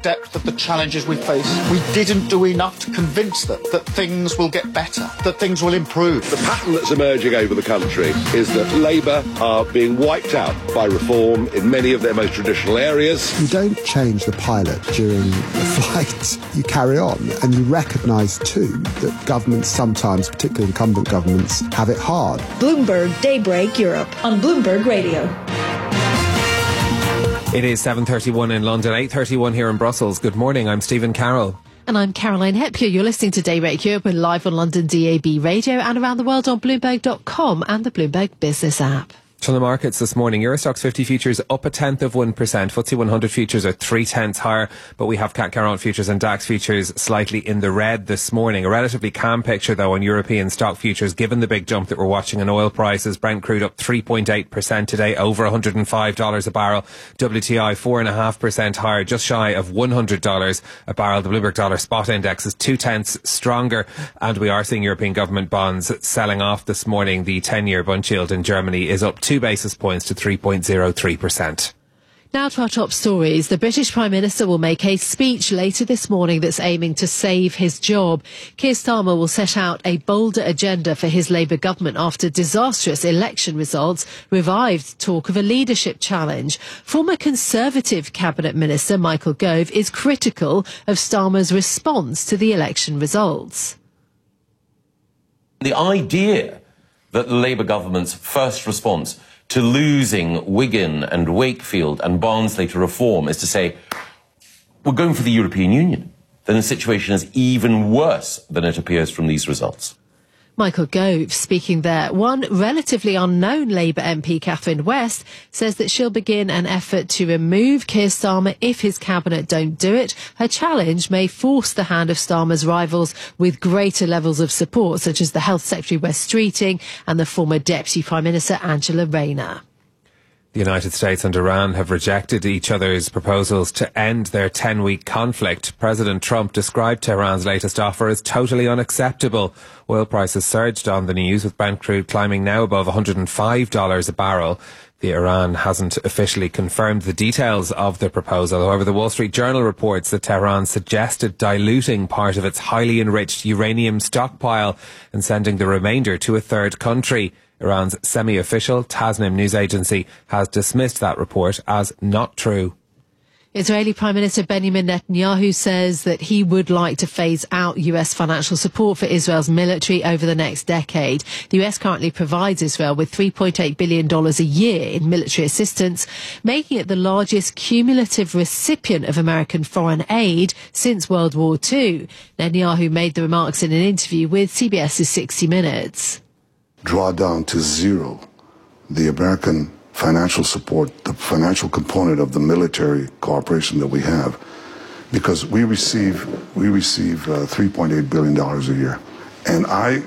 depth of the challenges we face. We didn't do enough to convince them that things will get better, that things will improve. The pattern that's emerging over the country is that Labour are being wiped out by reform in many of their most traditional areas. You don't change the pilot during the flight. You carry on, and you recognise too that governments sometimes, particularly incumbent governments, have it hard. Bloomberg Daybreak Europe on Bloomberg Radio. It is 7:31 in London, 8:31 here in Brussels. Good morning, I'm Stephen Carroll. And I'm Caroline Hepker. You're listening to Daybreak Europe. We're live on London DAB radio and around the world on Bloomberg.com and the Bloomberg Business app. On the markets this morning, Eurostoxx 50 futures up 0.1%. FTSE 100 futures are 0.3 higher, but we have CAC 40 futures and DAX futures slightly in the red this morning. A relatively calm picture, though, on European stock futures, given the big jump that we're watching in oil prices. Brent crude up 3.8% today, over $105 a barrel. WTI 4.5% higher, just shy of $100 a barrel. The Bloomberg Dollar Spot Index is 0.2 stronger, and we are seeing European government bonds selling off this morning. The 10-year bund yield in Germany is up 2 basis points to 3.03%. Now to our top stories. The British Prime Minister will make a speech later this morning that's aiming to save his job. Keir Starmer will set out a bolder agenda for his Labour government after disastrous election results revived talk of a leadership challenge. Former Conservative Cabinet Minister Michael Gove is critical of Starmer's response to the election results. The idea that the Labour government's first response to losing Wigan and Wakefield and Barnsley to reform is to say, we're going for the European Union, then the situation is even worse than it appears from these results. Michael Gove speaking there. One relatively unknown Labour MP, Catherine West, says that she'll begin an effort to remove Keir Starmer if his cabinet don't do it. Her challenge may force the hand of Starmer's rivals with greater levels of support, such as the Health Secretary Wes Streeting and the former Deputy Prime Minister Angela Rayner. The United States and Iran have rejected each other's proposals to end their 10-week conflict. President Trump described Tehran's latest offer as totally unacceptable. Oil prices surged on the news, with Brent crude climbing now above $105 a barrel. The Iran hasn't officially confirmed the details of the proposal. However, the Wall Street Journal reports that Tehran suggested diluting part of its highly enriched uranium stockpile and sending the remainder to a third country. Iran's semi-official Tasnim news agency has dismissed that report as not true. Israeli Prime Minister Benjamin Netanyahu says that he would like to phase out US financial support for Israel's military over the next decade. The US currently provides Israel with $3.8 billion a year in military assistance, making it the largest cumulative recipient of American foreign aid since World War II. Netanyahu made the remarks in an interview with CBS's 60 Minutes. Draw down to zero the American financial support, the financial component of the military cooperation that we have, because we receive $3.8 billion a year. And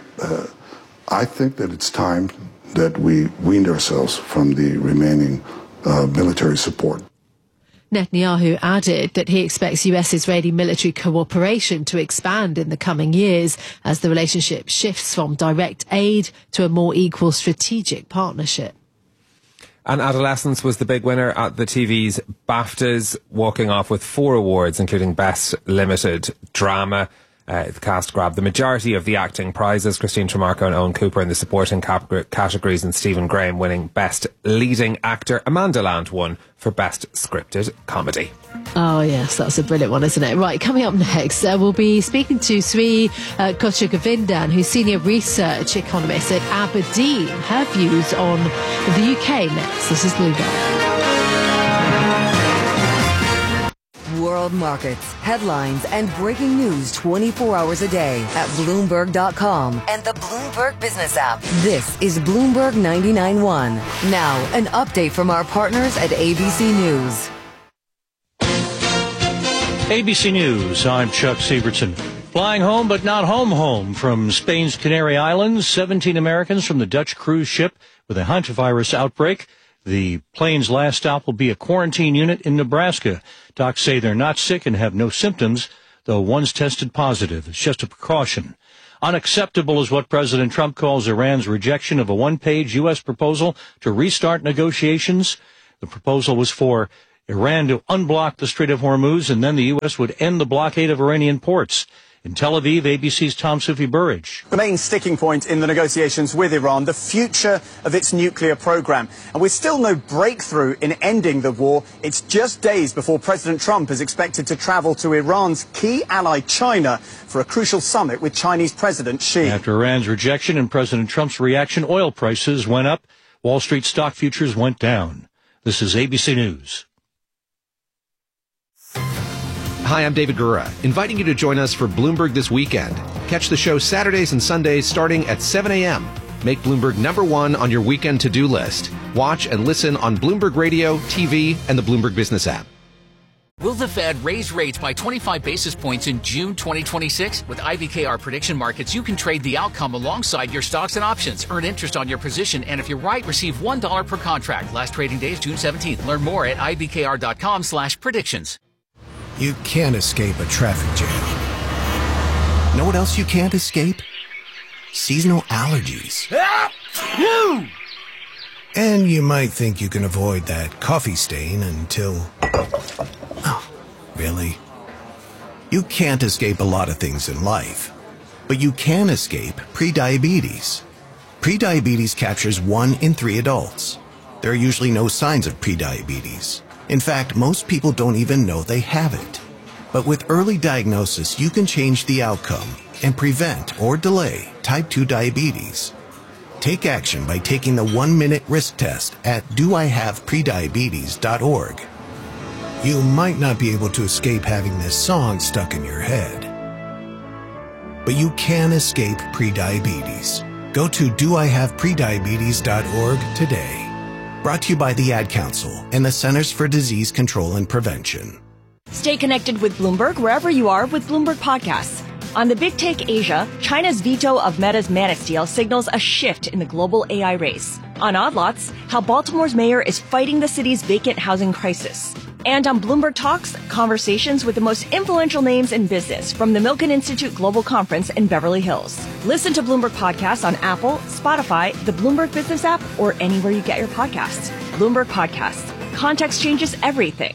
I think that it's time that we weaned ourselves from the remaining military support. Netanyahu added that he expects US-Israeli military cooperation to expand in the coming years as the relationship shifts from direct aid to a more equal strategic partnership. And Adolescence was the big winner at the TV's BAFTAs, walking off with 4 awards, including Best Limited Drama. The cast grabbed the majority of the acting prizes, Christine Tremarco and Owen Cooper in the supporting categories, and Stephen Graham winning Best Leading Actor. Amanda Land won for Best Scripted Comedy. Oh yes, that's a brilliant one, isn't it? Right, coming up next, we'll be speaking to Sri Kochagovindan, who's Senior Research Economist at Aberdeen. Her views on the UK next. This is Bloomberg. World markets, headlines, and breaking news 24 hours a day at Bloomberg.com and the Bloomberg Business app. This is Bloomberg 99.1. Now, an update from our partners at ABC News. ABC News, I'm Chuck Sievertson. Flying home, but not home from Spain's Canary Islands. 17 Americans from the Dutch cruise ship with a hantavirus outbreak. The plane's last stop will be a quarantine unit in Nebraska. Docs say they're not sick and have no symptoms, though one's tested positive. It's just a precaution. Unacceptable is what President Trump calls Iran's rejection of a one-page U.S. proposal to restart negotiations. The proposal was for Iran to unblock the Strait of Hormuz, and then the U.S. would end the blockade of Iranian ports. In Tel Aviv, ABC's Tom Sufi-Burridge. The main sticking point in the negotiations with Iran, the future of its nuclear program. And with still no breakthrough in ending the war, it's just days before President Trump is expected to travel to Iran's key ally, China, for a crucial summit with Chinese President Xi. After Iran's rejection and President Trump's reaction, oil prices went up. Wall Street stock futures went down. This is ABC News. Hi, I'm David Gura, inviting you to join us for Bloomberg This Weekend. Catch the show Saturdays and Sundays starting at 7 a.m. Make Bloomberg #1 on your weekend to-do list. Watch and listen on Bloomberg Radio, TV, and the Bloomberg Business app. Will the Fed raise rates by 25 basis points in June 2026? With IBKR Prediction Markets, you can trade the outcome alongside your stocks and options. Earn interest on your position, and if you're right, receive $1 per contract. Last trading day is June 17th. Learn more at ibkr.com/predictions. You can't escape a traffic jam. Know what else you can't escape? Seasonal allergies. And you might think you can avoid that coffee stain until... Oh, really? You can't escape a lot of things in life, but you can escape prediabetes. Prediabetes captures 1 in 3 adults. There are usually no signs of prediabetes. In fact, most people don't even know they have it. But with early diagnosis, you can change the outcome and prevent or delay type 2 diabetes. Take action by taking the 1-minute risk test at doihaveprediabetes.org. You might not be able to escape having this song stuck in your head, but you can escape prediabetes. Go to doihaveprediabetes.org today. Brought to you by the Ad Council and the Centers for Disease Control and Prevention. Stay connected with Bloomberg wherever you are with Bloomberg Podcasts. On the Big Take Asia, China's veto of Meta's Manus deal signals a shift in the global AI race. On Odd Lots, how Baltimore's mayor is fighting the city's vacant housing crisis. And on Bloomberg Talks, conversations with the most influential names in business from the Milken Institute Global Conference in Beverly Hills. Listen to Bloomberg Podcasts on Apple, Spotify, the Bloomberg Business app, or anywhere you get your podcasts. Bloomberg Podcasts. Context changes everything.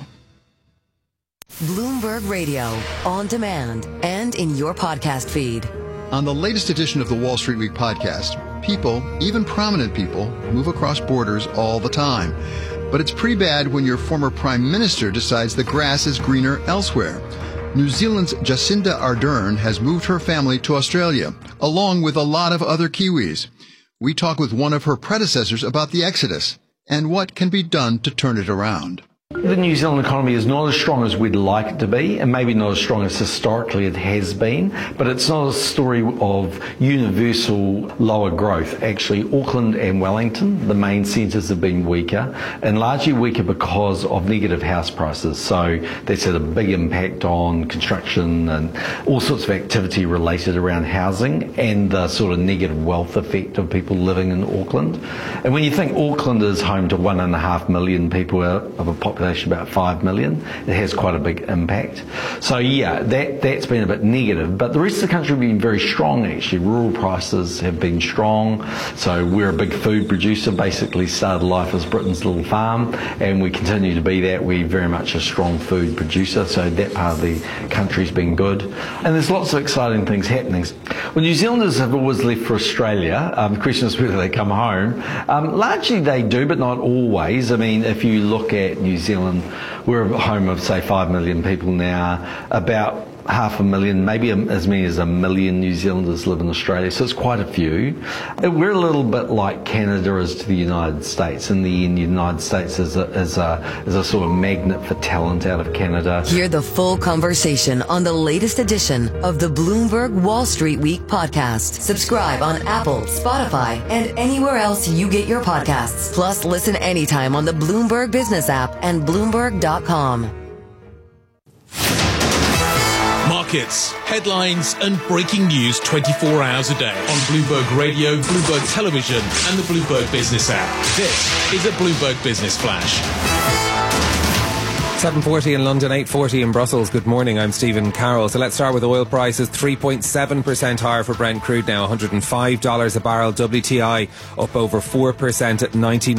Bloomberg Radio, on demand and in your podcast feed. On the latest edition of the Wall Street Week podcast, people, even prominent people, move across borders all the time. But it's pretty bad when your former prime minister decides the grass is greener elsewhere. New Zealand's Jacinda Ardern has moved her family to Australia, along with a lot of other Kiwis. We talk with one of her predecessors about the exodus and what can be done to turn it around. The New Zealand economy is not as strong as we'd like it to be, and maybe not as strong as historically it has been, but it's not a story of universal lower growth. Actually, Auckland and Wellington, the main centres, have been weaker, and largely weaker because of negative house prices. So that's had a big impact on construction and all sorts of activity related around housing and the sort of negative wealth effect of people living in Auckland. And when you think Auckland is home to 1.5 million people of a population about 5 million, it has quite a big impact. So yeah, that's been a bit negative, but the rest of the country has been very strong actually. Rural prices have been strong, so we're a big food producer, basically started life as Britain's little farm, and we continue to be that. We're very much a strong food producer, so that part of the country's been good. And there's lots of exciting things happening. Well, New Zealanders have always left for Australia. The question is whether they come home. Largely they do, but not always. I mean, if you look at New Zealand, we're a home of, say, 5 million people now. About 500,000, maybe as many as 1 million New Zealanders live in Australia, so it's quite a few. We're a little bit like Canada is to the United States. In the end, the United States is a sort of magnet for talent out of Canada. Hear the full conversation on the latest edition of the Bloomberg Wall Street Week podcast. Subscribe on Apple, Spotify, and anywhere else you get your podcasts. Plus, listen anytime on the Bloomberg Business app and Bloomberg.com. Markets, headlines, and breaking news 24 hours a day on Bloomberg Radio, Bloomberg Television, and the Bloomberg Business app. This is a Bloomberg Business Flash. 7:40 in London, 8:40 in Brussels. Good morning, I'm Stephen Carroll. So let's start with oil prices. 3.7% higher for Brent crude now, $105 a barrel. WTI up over 4% at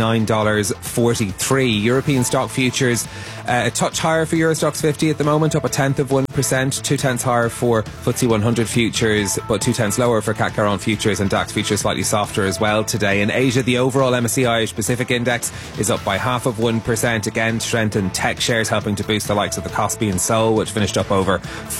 $99.43. European stock futures a touch higher for Eurostoxx 50 at the moment, up 0.1%, 0.2 higher for FTSE 100 futures, but 0.2 lower for CAC 40 futures, and DAX futures slightly softer as well today. In Asia, the overall MSCI Irish Pacific Index is up by 0.5%. Again, strengthened tech shares helping to boost the likes of the Kospi and Seoul, which finished up over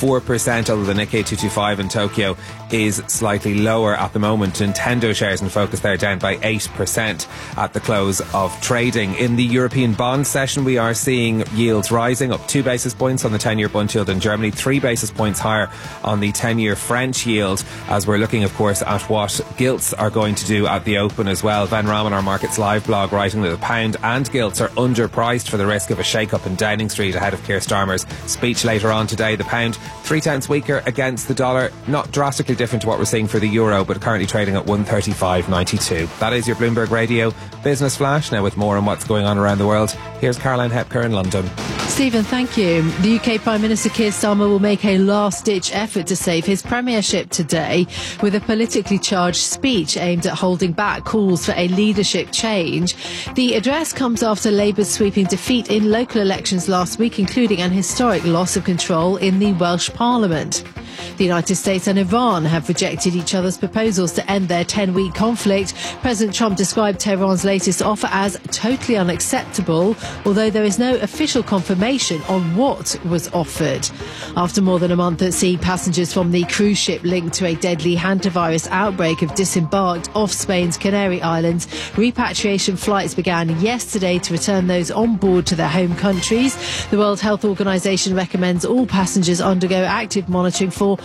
4%, although the Nikkei 225 in Tokyo is slightly lower at the moment. Nintendo shares in focus there down by 8% at the close of trading. In the European bond session, we are seeing yields rising, up 2 basis points on the 10-year bund yield in Germany, 3 basis points higher on the 10-year French yield, as we're looking, of course, at what gilts are going to do at the open as well. Ben Rahman, our Markets Live blog, writing that the pound and gilts are underpriced for the risk of a shake-up in Downing Street ahead of Keir Starmer's speech later on today. The pound 0.3 weaker against the dollar, not drastically different to what we're seeing for the euro, but currently trading at 135.92. That is your Bloomberg Radio Business Flash. Now with more on what's going on around the world, here's Caroline Hepker in London. Stephen, thank you. The UK Prime Minister Keir Starmer will make a last-ditch effort to save his premiership today with a politically charged speech aimed at holding back calls for a leadership change. The address comes after Labour's sweeping defeat in local elections last week, including an historic loss of control in the Welsh Parliament. The United States and Iran have rejected each other's proposals to end their 10-week conflict. President Trump described Tehran's latest offer as totally unacceptable, although there is no official confirmation on what was offered. After more than a month at sea, passengers from the cruise ship linked to a deadly hantavirus outbreak have disembarked off Spain's Canary Islands. Repatriation flights began yesterday to return those on board to their home countries. The World Health Organization recommends all passengers undergo active monitoring for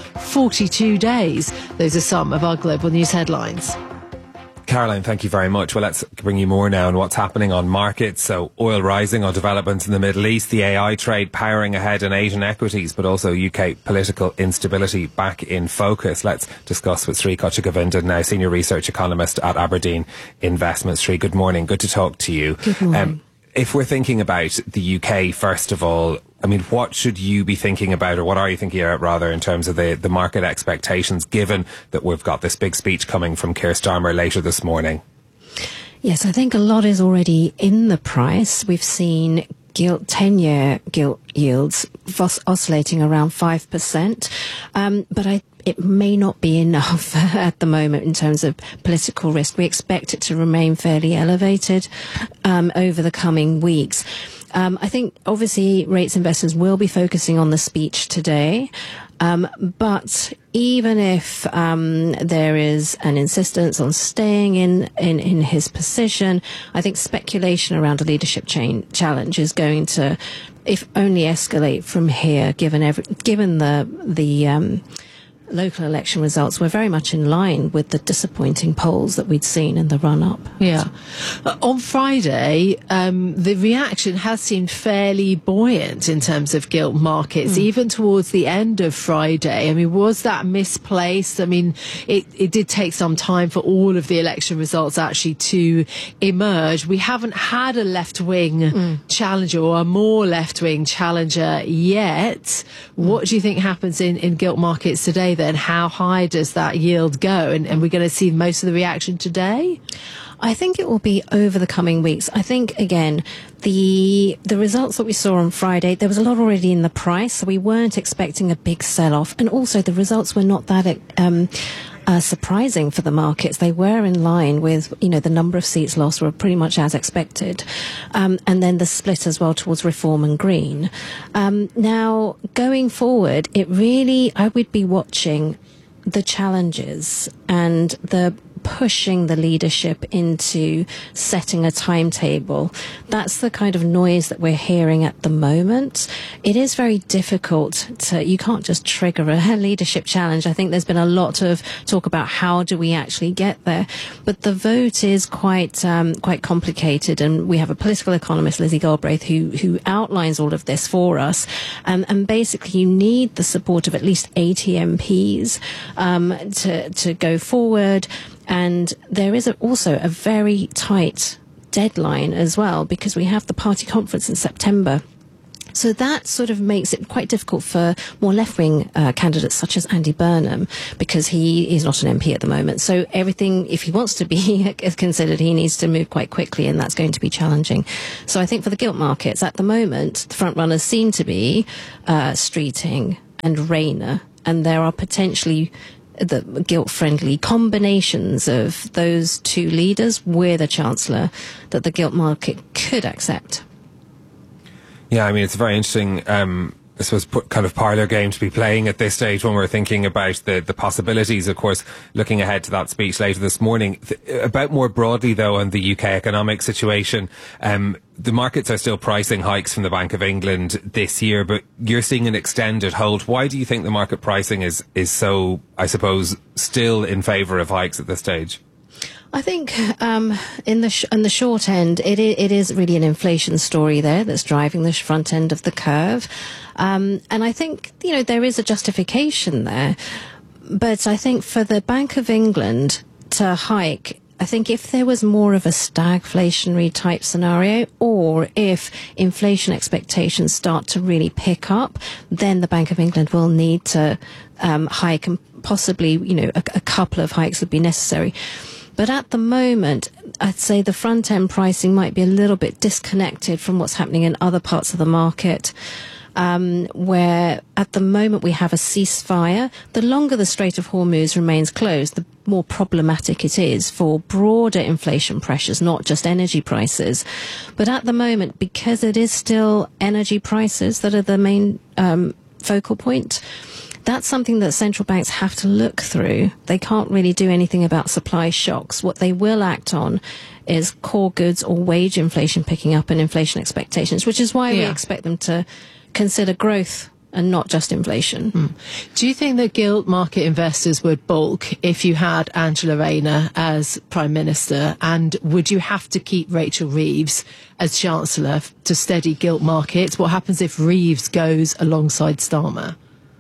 42 days. Those are some of our global news headlines. Caroline, thank you very much. Well, let's bring you more now on what's happening on markets. So oil rising on developments in the Middle East, the AI trade powering ahead in Asian equities, but also UK political instability back in focus. Let's discuss with Sri Kochagovindan, now Senior Research Economist at Aberdeen Investments. Sri, good morning. Good to talk to you. Good morning. If we're thinking about the UK, first of all, I mean, what should you be thinking about, or what are you thinking about, rather, in terms of the market expectations, given that we've got this big speech coming from Keir Starmer later this morning? Yes, I think a lot is already in the price. We've seen 10-year gilt yields oscillating around 5%, but it may not be enough at the moment in terms of political risk. We expect it to remain fairly elevated over the coming weeks. I think obviously rates investors will be focusing on the speech today, but even if there is an insistence on staying in his position, I think speculation around a leadership challenge is going to, if only, escalate from here. Given the local election results were very much in line with the disappointing polls that we'd seen in the run-up. Yeah. On Friday, the reaction has seemed fairly buoyant in terms of gilt markets, even towards the end of Friday. I mean, was that misplaced? I mean, it did take some time for all of the election results actually to emerge. We haven't had a left-wing challenger, or a more left-wing challenger yet. What do you think happens in gilt markets today, then? How high does that yield go? And we're going to see most of the reaction today? I think it will be over the coming weeks. I think, again, the results that we saw on Friday, there was a lot already in the price, so we weren't expecting a big sell-off. And also the results were not that surprising for the markets. They were in line with, the number of seats lost were pretty much as expected. And then the split as well towards Reform and Green. Now, going forward, I would be watching the challenges and the pushing the leadership into setting a timetable. That's the kind of noise that we're hearing at the moment. It is very difficult you can't just trigger a leadership challenge. I think there's been a lot of talk about how do we actually get there. But the vote is quite complicated, and we have a political economist, Lizzie Galbraith, who outlines all of this for us. And basically you need the support of at least 80 MPs to go forward. And there is also a very tight deadline as well, because we have the party conference in September. So that sort of makes it quite difficult for more left-wing candidates such as Andy Burnham, because he is not an MP at the moment. So everything, if he wants to be considered, he needs to move quite quickly, and that's going to be challenging. So I think for the gilt markets at the moment, the front runners seem to be Streeting and Rayner, and there are potentially the gilt-friendly combinations of those two leaders with a chancellor that the gilt market could accept. Yeah, I mean, it's a very interesting, I suppose, kind of parlour game to be playing at this stage when we're thinking about the possibilities, of course, looking ahead to that speech later this morning. About more broadly, though, on the UK economic situation, the markets are still pricing hikes from the Bank of England this year, but you're seeing an extended hold. Why do you think the market pricing is so, I suppose, still in favour of hikes at this stage? I think in the short end, it is really an inflation story there that's driving the front end of the curve. And I think, there is a justification there. But I think for the Bank of England to hike, I think if there was more of a stagflationary type scenario, or if inflation expectations start to really pick up, then the Bank of England will need to hike, and possibly, a couple of hikes would be necessary. But at the moment, I'd say the front-end pricing might be a little bit disconnected from what's happening in other parts of the market, where at the moment we have a ceasefire. The longer the Strait of Hormuz remains closed, the more problematic it is for broader inflation pressures, not just energy prices. But at the moment, because it is still energy prices that are the main focal point, that's something that central banks have to look through. They can't really do anything about supply shocks. What they will act on is core goods or wage inflation picking up and inflation expectations, which is why we expect them to consider growth and not just inflation. Do you think that gilt market investors would balk if you had Angela Rayner as Prime Minister, and would you have to keep Rachel Reeves as Chancellor to steady gilt markets? What happens if Reeves goes alongside Starmer?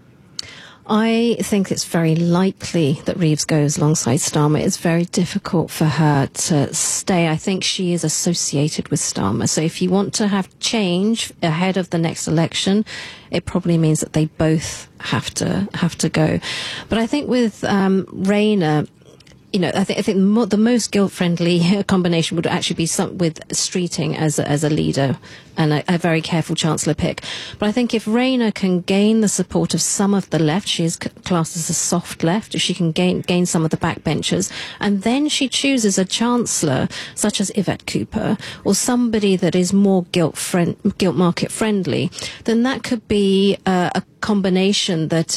I think it's very likely that Reeves goes alongside Starmer. It's very difficult for her to stay. I think she is associated with Starmer. So if you want to have change ahead of the next election, it probably means that they both have to go. But I think with Rayner, I think the most gilt-friendly combination would actually be with Streeting as a leader, and a very careful chancellor pick. But I think if Rayner can gain the support of some of the left, she is classed as a soft left, if she can gain some of the backbenchers, and then she chooses a chancellor such as Yvette Cooper, or somebody that is more gilt market friendly, then that could be a combination that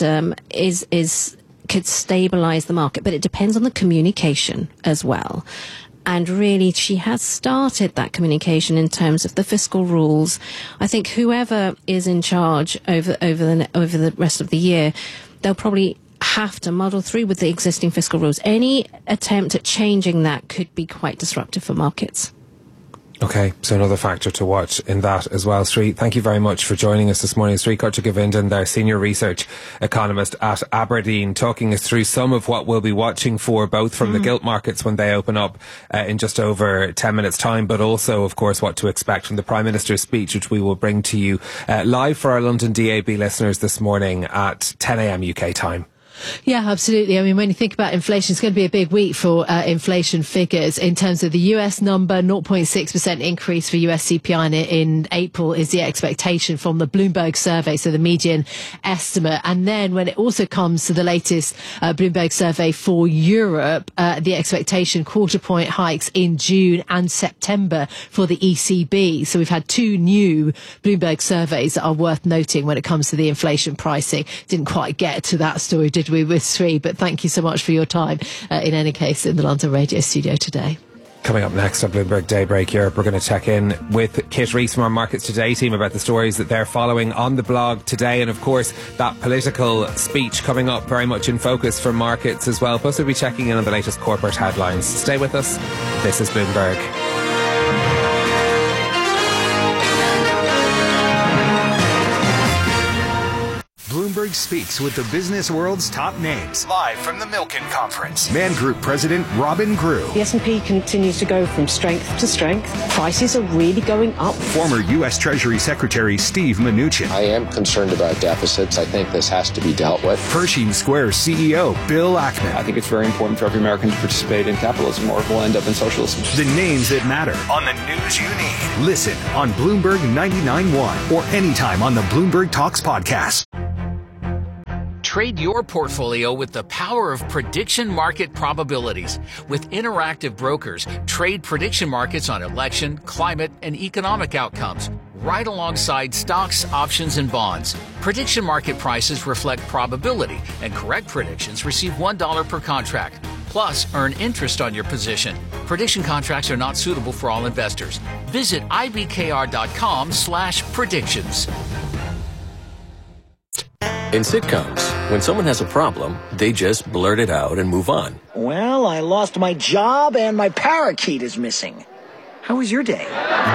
could stabilise the market. But it depends on the communication as well. And really, she has started that communication in terms of the fiscal rules. I think whoever is in charge over the rest of the year, they'll probably have to muddle through with the existing fiscal rules. Any attempt at changing that could be quite disruptive for markets. Okay, so another factor to watch in that as well. Street, thank you very much for joining us this morning. Street Kocher-Govindan, their senior research economist at Aberdeen, talking us through some of what we'll be watching for, both from the gilt markets when they open up in just over 10 minutes' time, but also, of course, what to expect from the Prime Minister's speech, which we will bring to you live for our London DAB listeners this morning at 10 a.m. UK time. Yeah, absolutely. I mean, when you think about inflation, it's going to be a big week for inflation figures. In terms of the US number, 0.6% increase for US CPI in April is the expectation from the Bloomberg survey, so the median estimate. And then when it also comes to the latest Bloomberg survey for Europe, the expectation quarter point hikes in June and September for the ECB. So we've had two new Bloomberg surveys that are worth noting when it comes to the inflation pricing. Didn't quite get to that story, did we, with Sri? But thank you so much for your time, in any case, in the London Radio studio today. Coming up next on Bloomberg Daybreak Europe, we're going to check in with Kit Rees from our Markets Today team about the stories that they're following on the blog today. And of course, that political speech coming up very much in focus for markets as well. Plus, we'll be checking in on the latest corporate headlines. Stay with us. This is Bloomberg. Bloomberg speaks with the business world's top names. Live from the Milken Conference. Man Group President Robin Grew. The S&P continues to go from strength to strength. Prices are really going up. Former U.S. Treasury Secretary Steve Mnuchin. I am concerned about deficits. I think this has to be dealt with. Pershing Square's CEO Bill Ackman. I think it's very important for every American to participate in capitalism or we'll end up in socialism. The names that matter on the news you need. Listen on Bloomberg 99.1 or anytime on the Bloomberg Talks podcast. Trade your portfolio with the power of prediction market probabilities. With Interactive Brokers, trade prediction markets on election, climate, and economic outcomes, right alongside stocks, options, and bonds. Prediction market prices reflect probability, and correct predictions receive $1 per contract. Plus, earn interest on your position. Prediction contracts are not suitable for all investors. Visit ibkr.com/predictions. In sitcoms, when someone has a problem, they just blurt it out and move on. Well, I lost my job and my parakeet is missing. How was your day?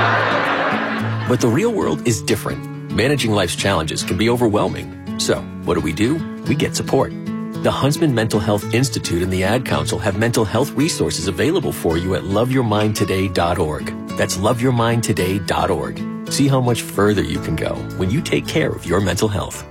But the real world is different. Managing life's challenges can be overwhelming. So, what do? We get support. The Huntsman Mental Health Institute and the Ad Council have mental health resources available for you at loveyourmindtoday.org. That's loveyourmindtoday.org. See how much further you can go when you take care of your mental health.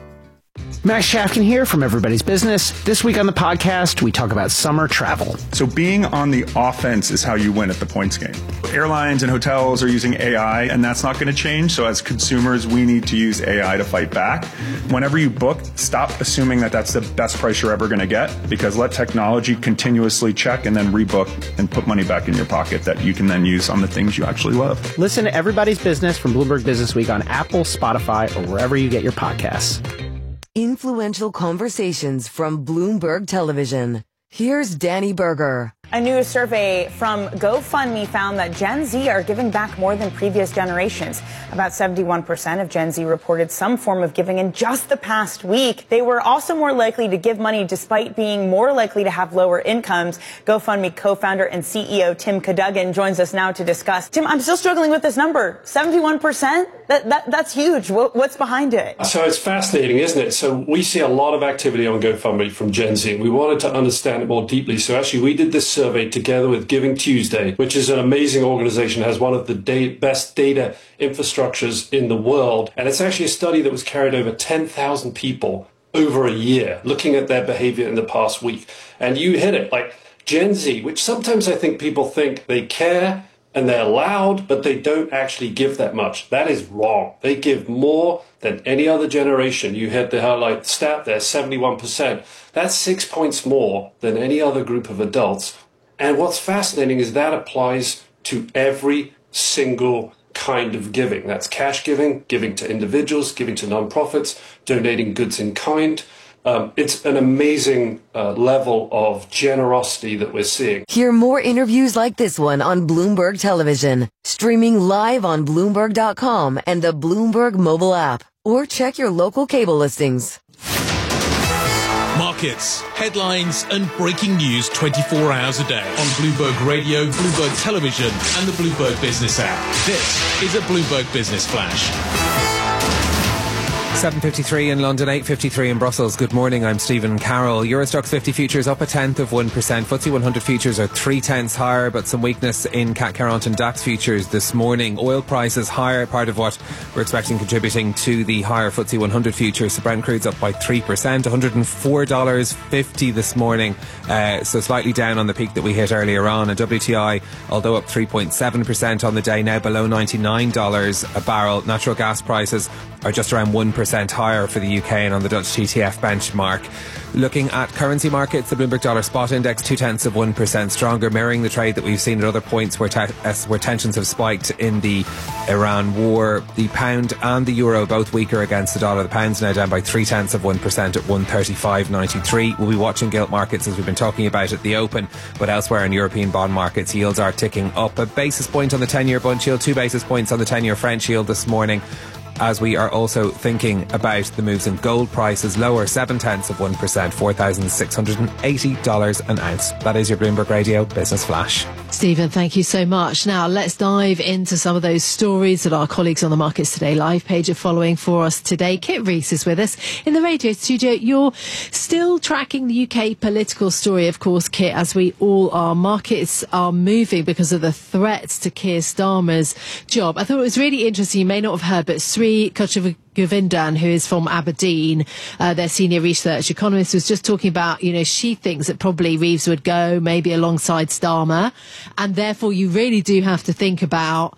Max Shafkin here from Everybody's Business. This week on the podcast, we talk about summer travel. So being on the offense is how you win at the points game. Airlines and hotels are using AI, and that's not going to change. So as consumers, we need to use AI to fight back. Whenever you book, stop assuming that that's the best price you're ever going to get, because let technology continuously check and then rebook and put money back in your pocket that you can then use on the things you actually love. Listen to Everybody's Business from Bloomberg Business Week on Apple, Spotify, or wherever you get your podcasts. Influential conversations from Bloomberg Television. Here's Danny Berger. A new survey from GoFundMe found that Gen Z are giving back more than previous generations. About 71% of Gen Z reported some form of giving in just the past week. They were also more likely to give money despite being more likely to have lower incomes. GoFundMe co-founder and CEO Tim Cadogan joins us now to discuss. Tim, I'm still struggling with this number. 71%? That's huge. What's behind it? So it's fascinating, isn't it? So we see a lot of activity on GoFundMe from Gen Z. We wanted to understand it more deeply. So actually we did this survey together with Giving Tuesday, which is an amazing organization, has one of the best data infrastructures in the world. And it's actually a study that was carried over 10,000 people over a year, looking at their behavior in the past week. And you hit it, like Gen Z, which sometimes I think people think they care and they're loud, but they don't actually give that much. That is wrong. They give more than any other generation. You hit the highlight stat there, 71%. That's 6 points more than any other group of adults. And what's fascinating is that applies to every single kind of giving. That's cash giving, giving to individuals, giving to nonprofits, donating goods in kind. It's an amazing level of generosity that we're seeing. Hear more interviews like this one on Bloomberg Television, streaming live on Bloomberg.com and the Bloomberg mobile app, or check your local cable listings. Markets, headlines, and breaking news 24 hours a day on Bloomberg Radio, Bloomberg Television, and the Bloomberg Business app. This is a Bloomberg Business Flash. 7.53 in London, 8.53 in Brussels. Good morning, I'm Stephen Carroll. Eurostoxx 50 futures up 0.1%. FTSE 100 futures are 0.3 higher, but some weakness in CAC 40 and DAX futures this morning. Oil prices higher, part of what we're expecting contributing to the higher FTSE 100 futures. So Brent crude's up by 3%, $104.50 this morning, so slightly down on the peak that we hit earlier on. And WTI, although up 3.7% on the day, now below $99 a barrel. Natural gas prices are just around 1% higher for the UK and on the Dutch TTF benchmark. Looking at currency markets, the Bloomberg Dollar Spot Index 0.2% stronger, mirroring the trade that we've seen at other points where tensions have spiked in the Iran war. The pound and the euro both weaker against the dollar. The pound's now down by 0.3% at 135.93. We'll be watching gilt markets as we've been talking about at the open, but elsewhere in European bond markets, yields are ticking up. A basis point on the 10-year bund yield, 2 basis points on the 10-year French yield this morning. as we are also thinking about the moves in gold prices, lower 0.7%, $4,680 an ounce. That is your Bloomberg Radio Business Flash. Stephen, thank you so much. Now, let's dive into some of those stories that our colleagues on the Markets Today live page are following for us today. Kit Rees is with us in the radio studio. You're still tracking the UK political story, of course, Kit, as we all are. Markets are moving because of the threats to Keir Starmer's job. I thought it was really interesting. You may not have heard, but Sri Govindan, who is from Aberdeen, their senior research economist, was just talking about, she thinks that probably Reeves would go maybe alongside Starmer. And therefore, you really do have to think about,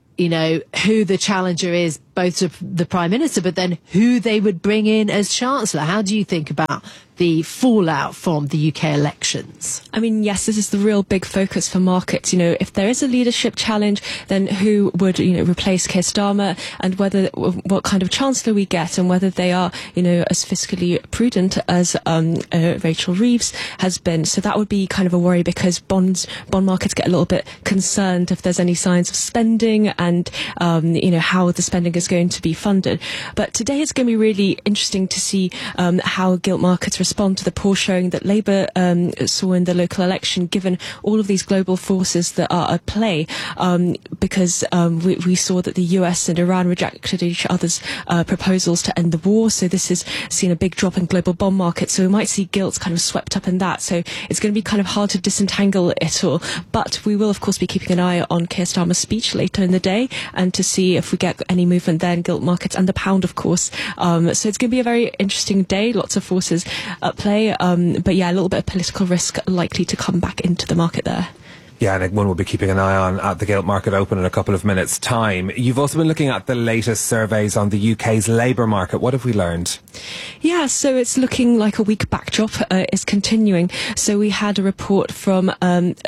who the challenger is, both to the Prime Minister, but then who they would bring in as Chancellor. How do you think about the fallout from the UK elections? I mean, yes, this is the real big focus for markets. If there is a leadership challenge, then who would, replace Keir Starmer, and what kind of Chancellor we get, and whether they are, as fiscally prudent as Rachel Reeves has been. So that would be kind of a worry, because bond markets get a little bit concerned if there's any signs of spending and, how the spending is going to be funded. But today it's going to be really interesting to see how gilt markets respond to the poll showing that Labour saw in the local election, given all of these global forces that are at play, because we saw that the US and Iran rejected each other's proposals to end the war. So this has seen a big drop in global bond markets. So we might see gilts kind of swept up in that. So it's going to be kind of hard to disentangle it all. But we will, of course, be keeping an eye on Keir Starmer's speech later in the day, and to see if we get any movement there in gilt markets, and the pound, of course. So it's going to be a very interesting day. Lots of forces at play. But yeah, a little bit of political risk likely to come back into the market there. Yeah, and one we'll be keeping an eye on at the gilt market open in a couple of minutes' time. You've also been looking at the latest surveys on the UK's labour market. What have we learned? Yeah, so it's looking like a weak backdrop is continuing. So we had a report from REC and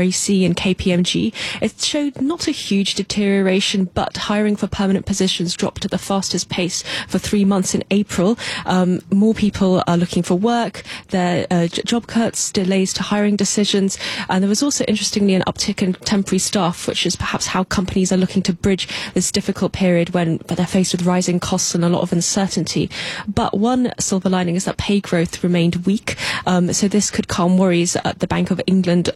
KPMG. It showed not a huge deterioration, but hiring for permanent positions dropped at the fastest pace for 3 months in April. More people are looking for work. There are job cuts, delays to hiring decisions, and there was also interestingly an uptick in temporary staff, which is perhaps how companies are looking to bridge this difficult period when they're faced with rising costs and a lot of uncertainty. But one silver lining is that pay growth remained weak. So this could calm worries at the Bank of England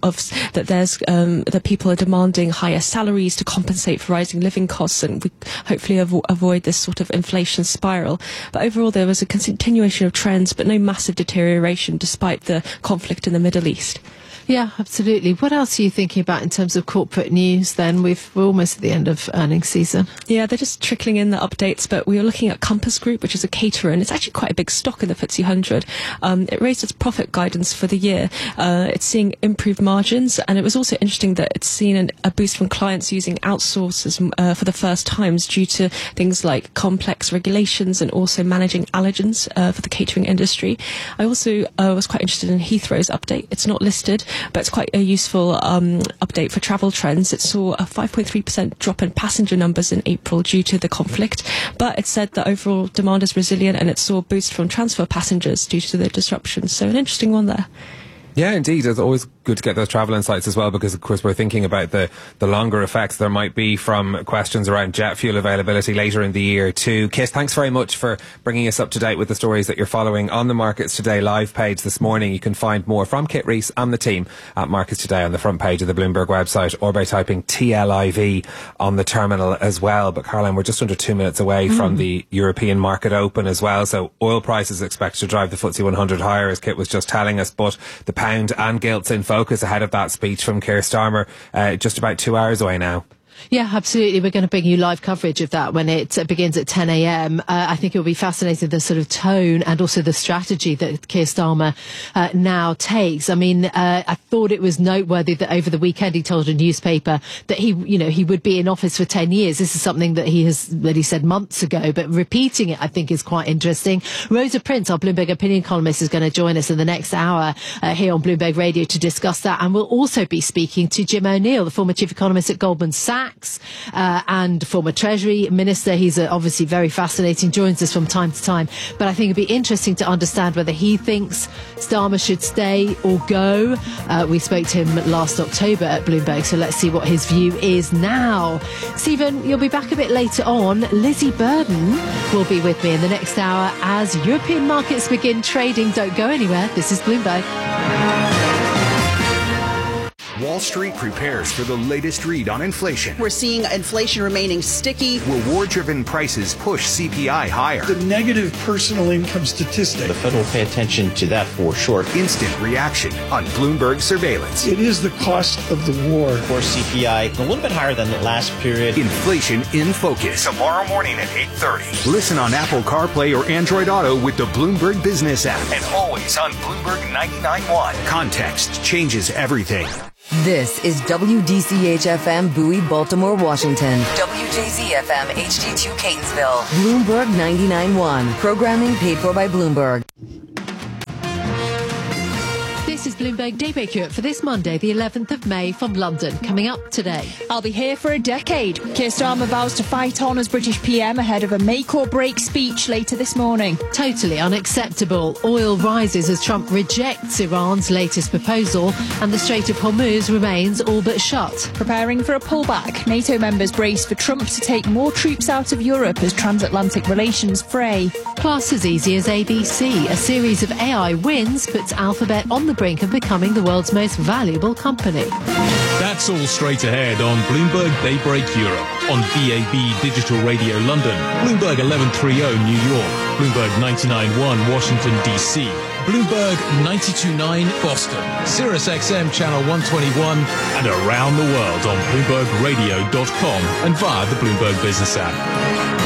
that people are demanding higher salaries to compensate for rising living costs, and we hopefully avoid this sort of inflation spiral. But overall, there was a continuation of trends, but no massive deterioration despite the conflict in the Middle East. Yeah, absolutely. What else are you thinking about in terms of corporate news then? We're almost at the end of earnings season. Yeah, they're just trickling in the updates, but we are looking at Compass Group, which is a caterer, and it's actually quite a big stock in the FTSE 100. It raised its profit guidance for the year. It's seeing improved margins, and it was also interesting that it's seen a boost from clients using outsourcers for the first times due to things like complex regulations and also managing allergens for the catering industry. I also was quite interested in Heathrow's update. It's not listed, but it's quite a useful update for travel trends. It saw a 5.3% drop in passenger numbers in April due to the conflict, but it said that overall demand is resilient, and it saw a boost from transfer passengers due to the disruptions. So an interesting one there. Yeah, indeed. It's always good to get those travel insights as well, because of course we're thinking about the longer effects there might be from questions around jet fuel availability later in the year too. Kit, thanks very much for bringing us up to date with the stories that you're following on the Markets Today live page this morning. You can find more from Kit Rees and the team at Markets Today on the front page of the Bloomberg website, or by typing TLIV on the terminal as well. But Caroline, we're just under 2 minutes away from the European market open as well, so oil prices expected to drive the FTSE 100 higher, as Kit was just telling us, but the pound and gilts in focus ahead of that speech from Keir Starmer, just about 2 hours away now. Yeah, absolutely. We're going to bring you live coverage of that when it begins at 10 a.m. I think it will be fascinating, the sort of tone and also the strategy that Keir Starmer now takes. I mean, I thought it was noteworthy that over the weekend he told a newspaper that he would be in office for 10 years. This is something that he said months ago, but repeating it, I think, is quite interesting. Rosa Prince, our Bloomberg opinion columnist, is going to join us in the next hour here on Bloomberg Radio to discuss that. And we'll also be speaking to Jim O'Neill, the former chief economist at Goldman Sachs, Sachs and former Treasury Minister. He's obviously very fascinating, joins us from time to time. But I think it'd be interesting to understand whether he thinks Starmer should stay or go. We spoke to him last October at Bloomberg, so let's see what his view is now. Stephen, you'll be back a bit later on. Lizzie Burden will be with me in the next hour as European markets begin trading. Don't go anywhere. This is Bloomberg. Wall Street prepares for the latest read on inflation. We're seeing inflation remaining sticky. Reward-driven prices push CPI higher. The negative personal income statistic. The Fed will pay attention to that for sure. Instant reaction on Bloomberg surveillance. It is the cost of the war. Of course, CPI a little bit higher than the last period. Inflation in focus. Tomorrow morning at 8:30. Listen on Apple CarPlay or Android Auto with the Bloomberg Business app. And always on Bloomberg 99.1. Context changes everything. This is WDCH-FM Bowie, Baltimore, Washington. WJZ-FM HD2 Catonsville. Bloomberg 99.1. Programming paid for by Bloomberg. This is Bloomberg Daybreak Europe for this Monday, the 11th of May from London. Coming up today. I'll be here for a decade. Keir Starmer vows to fight on as British PM ahead of a make or break speech later this morning. Totally unacceptable. Oil rises as Trump rejects Iran's latest proposal and the Strait of Hormuz remains all but shut. Preparing for a pullback. NATO members brace for Trump to take more troops out of Europe as transatlantic relations fray. Plus, as easy as ABC, a series of AI wins puts Alphabet on the brink of becoming the world's most valuable company. That's all straight ahead on Bloomberg Daybreak Europe, on DAB Digital Radio London, Bloomberg 1130 New York, Bloomberg 99.1 Washington DC, Bloomberg 92.9 Boston, Sirius XM Channel 121, and around the world on BloombergRadio.com and via the Bloomberg Business app.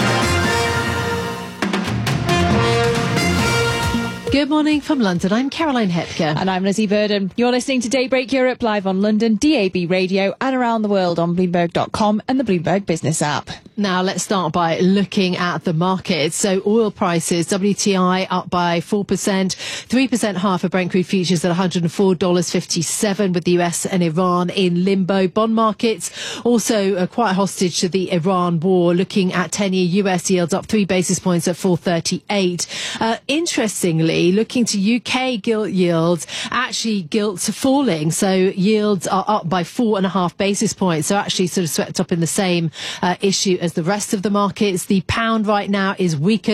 Good morning from London. I'm Caroline Hepker. And I'm Lizzie Burden. You're listening to Daybreak Europe live on London, DAB Radio, and around the world on Bloomberg.com and the Bloomberg Business app. Now, let's start by looking at the markets. So oil prices, WTI up by 4%, 3% higher for Brent crude futures at $104.57 with the US and Iran in limbo. Bond markets also quite hostage to the Iran war, looking at 10-year US yields up 3 basis points at 4.38. Interestingly, looking to UK gilt yields, actually gilts falling. So yields are up by 4.5 basis points. So actually sort of swept up in the same issue as the rest of the markets. The pound right now is weaker,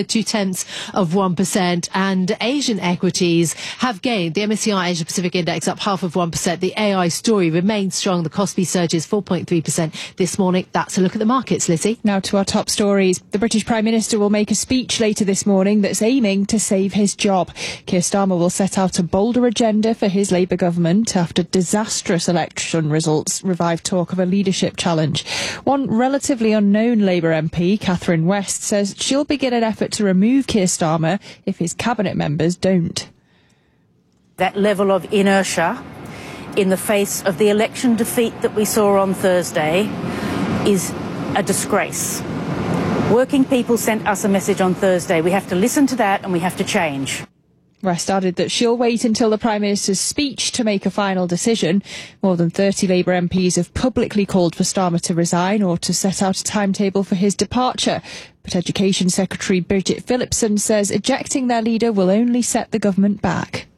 0.2%, and Asian equities have gained. The MSCI Asia Pacific Index up 0.5%. The AI story remains strong. The Kospi surges 4.3% this morning. That's a look at the markets, Lizzie. Now to our top stories. The British Prime Minister will make a speech later this morning that's aiming to save his job. Keir Starmer will set out a bolder agenda for his Labour government after disastrous election results revive talk of a leadership challenge. One relatively unknown Labour MP, Catherine West, says she'll begin an effort to remove Keir Starmer if his cabinet members don't. That level of inertia in the face of the election defeat that we saw on Thursday is a disgrace. Working people sent us a message on Thursday. We have to listen to that and we have to change. West added that she'll wait until the Prime Minister's speech to make a final decision. More than 30 Labour MPs have publicly called for Starmer to resign or to set out a timetable for his departure. But Education Secretary Bridget Phillipson says ejecting their leader will only set the government back.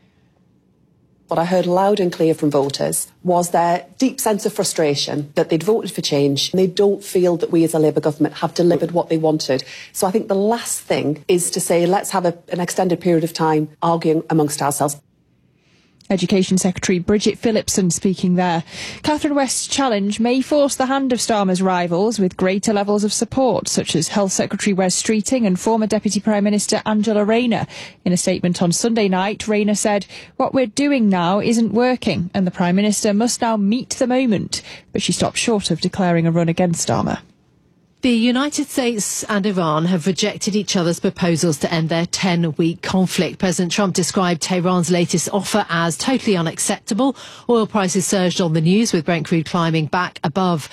What I heard loud and clear from voters was their deep sense of frustration that they'd voted for change and they don't feel that we as a Labour government have delivered what they wanted. So I think the last thing is to say let's have an extended period of time arguing amongst ourselves. Education Secretary Bridget Phillipson speaking there. Catherine West's challenge may force the hand of Starmer's rivals with greater levels of support, such as Health Secretary Wes Streeting and former Deputy Prime Minister Angela Rayner. In a statement on Sunday night, Rayner said, "What we're doing now isn't working, and the Prime Minister must now meet the moment." But she stopped short of declaring a run against Starmer. The United States and Iran have rejected each other's proposals to end their 10-week conflict. President Trump described Tehran's latest offer as totally unacceptable. Oil prices surged on the news, with Brent crude climbing back above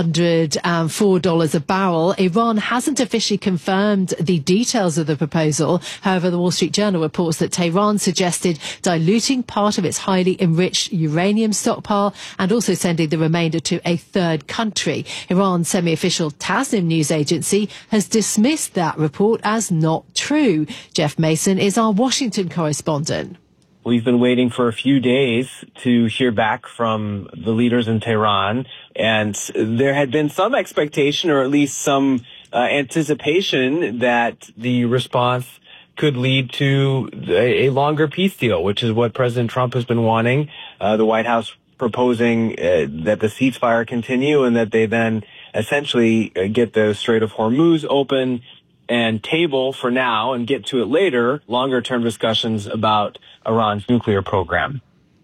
$104 a barrel. Iran hasn't officially confirmed the details of the proposal. However, the Wall Street Journal reports that Tehran suggested diluting part of its highly enriched uranium stockpile and also sending the remainder to a third country. Iran's semi-official Tasnim news agency has dismissed that report as not true. Jeff Mason is our Washington correspondent. We've been waiting for a few days to hear back from the leaders in Tehran, and there had been some expectation, or at least some anticipation, that the response could lead to a longer peace deal, which is what President Trump has been wanting. The White House proposing that the ceasefire continue and that they then essentially get the Strait of Hormuz open and table for now and get to it later, longer-term discussions about Iran's nuclear program.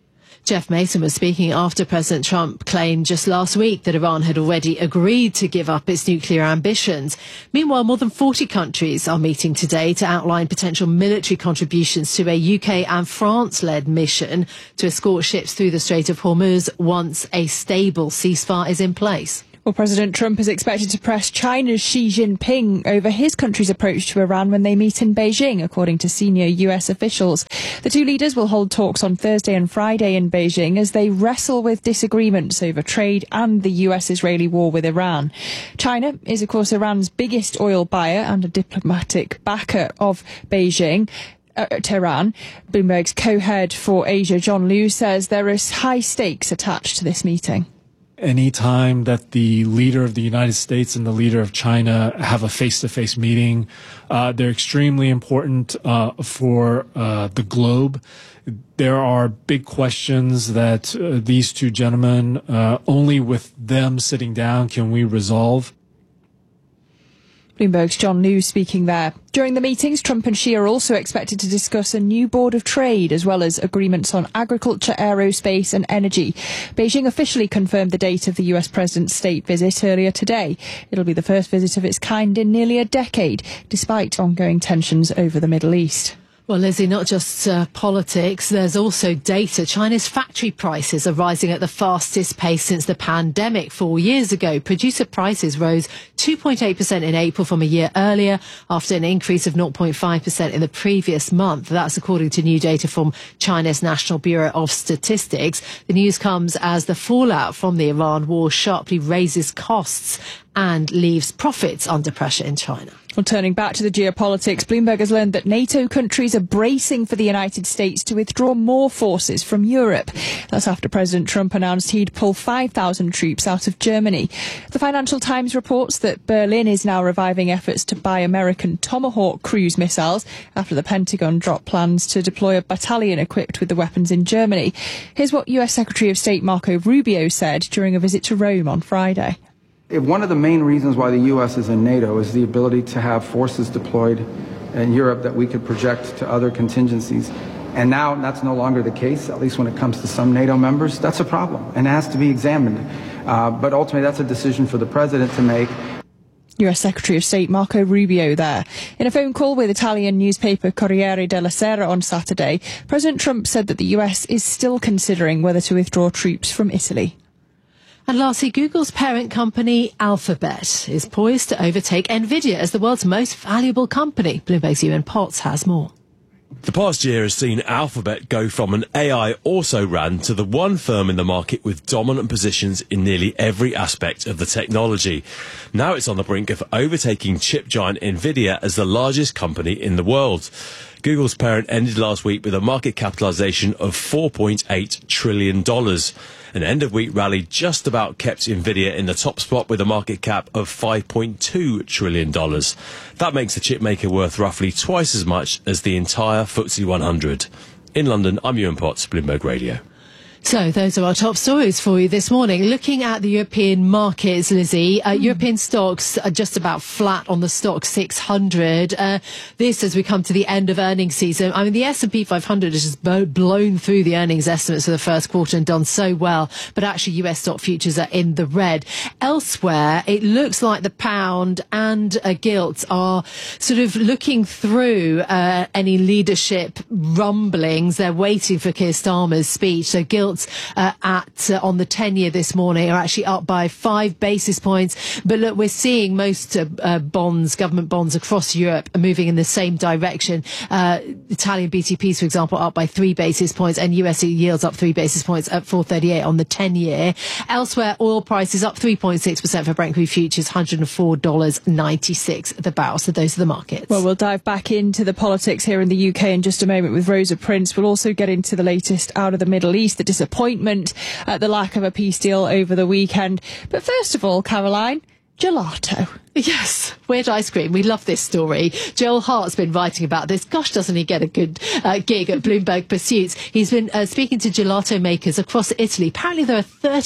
Jeff Mason was speaking after President Trump claimed just last week that Iran had already agreed to give up its nuclear ambitions. Meanwhile, more than 40 countries are meeting today to outline potential military contributions to a UK and France-led mission to escort ships through the Strait of Hormuz once a stable ceasefire is in place. Well, President Trump is expected to press China's Xi Jinping over his country's approach to Iran when they meet in Beijing, according to senior US officials. The two leaders will hold talks on Thursday and Friday in Beijing as they wrestle with disagreements over trade and the US-Israeli war with Iran. China is, of course, Iran's biggest oil buyer and a diplomatic backer of Beijing. Tehran. Bloomberg's co-head for Asia, John Liu, says there is high stakes attached to this meeting. Any time that the leader of the United States and the leader of China have a face-to-face meeting, they're extremely important for the globe. There are big questions that these two gentlemen, only with them sitting down can we resolve. Bloomberg's John Liu speaking there. During the meetings, Trump and Xi are also expected to discuss a new board of trade, as well as agreements on agriculture, aerospace and energy. Beijing officially confirmed the date of the US president's state visit earlier today. It'll be the first visit of its kind in nearly a decade, despite ongoing tensions over the Middle East. Well, Lizzie, not just politics, there's also data. China's factory prices are rising at the fastest pace since the pandemic. 4 years ago, producer prices rose 2.8% in April from a year earlier, after an increase of 0.5% in the previous month. That's according to new data from China's National Bureau of Statistics. The news comes as the fallout from the Iran war sharply raises costs and leaves profits under pressure in China. Well, turning back to the geopolitics, Bloomberg has learned that NATO countries are bracing for the United States to withdraw more forces from Europe. That's after President Trump announced he'd pull 5,000 troops out of Germany. The Financial Times reports that Berlin is now reviving efforts to buy American Tomahawk cruise missiles after the Pentagon dropped plans to deploy a battalion equipped with the weapons in Germany. Here's what US Secretary of State Marco Rubio said during a visit to Rome on Friday. One of the main reasons why the U.S. is in NATO is the ability to have forces deployed in Europe that we could project to other contingencies. And now that's no longer the case, at least when it comes to some NATO members. That's a problem and it has to be examined. But ultimately, that's a decision for the president to make. US Secretary of State Marco Rubio there. In a phone call with Italian newspaper Corriere della Sera on Saturday, President Trump said that the US is still considering whether to withdraw troops from Italy. And lastly, Google's parent company, Alphabet, is poised to overtake Nvidia as the world's most valuable company. Bloomberg's Ewan Potts has more. The past year has seen Alphabet go from an AI also-ran to the one firm in the market with dominant positions in nearly every aspect of the technology. Now it's on the brink of overtaking chip giant Nvidia as the largest company in the world. Google's parent ended last week with a market capitalization of $4.8 trillion. An end-of-week rally just about kept Nvidia in the top spot with a market cap of $5.2 trillion. That makes the chipmaker worth roughly twice as much as the entire FTSE 100. In London, I'm Ewan Potts, Bloomberg Radio. So those are our top stories for you this morning. Looking at the European markets, Lizzie, European stocks are just about flat on the stock 600. This as we come to the end of earnings season. I mean, the S&P 500 has just blown through the earnings estimates for the first quarter and done so well. But actually, US stock futures are in the red. Elsewhere, it looks like the pound and gilts are sort of looking through any leadership rumblings. They're waiting for Keir Starmer's speech. So gilts on the 10-year this morning are actually up by 5 basis points. But look, we're seeing most bonds, government bonds across Europe are moving in the same direction. Italian BTPs, for example, up by 3 basis points, and US yields up 3 basis points at 4.38 on the 10-year. Elsewhere, oil prices up 3.6% for Brent crude futures, $104.96 the barrel. So those are the markets. Well, we'll dive back into the politics here in the UK in just a moment with Rosa Prince. We'll also get into the latest out of the Middle East, the disappointment at the lack of a peace deal over the weekend. But first of all, Caroline, gelato. Yes, weird ice cream. We love this story. Joel Hart's been writing about this. Gosh, doesn't he get a good gig at Bloomberg Pursuits? He's been speaking to gelato makers across Italy. Apparently there are